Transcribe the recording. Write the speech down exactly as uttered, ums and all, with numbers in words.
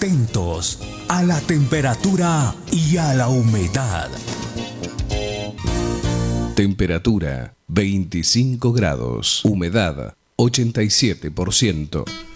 Atentos a la temperatura y a la humedad. Temperatura veinticinco grados, humedad ochenta y siete por ciento.